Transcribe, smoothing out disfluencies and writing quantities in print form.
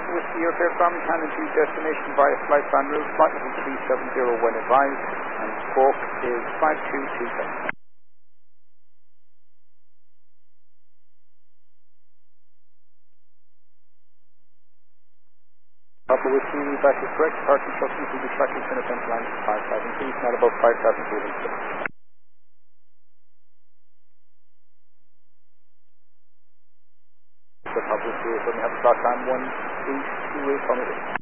Whiskey Airfare Farming Cannon to destination via flight plan route, flight level 370 when advised, and squawk is 5227. Papa Whiskey, back is correct. Park instructions will be tracking to an line to 5,000 feet, not above 5,000 feet. The Papa Whiskey is going to have a clock time 1828 on it.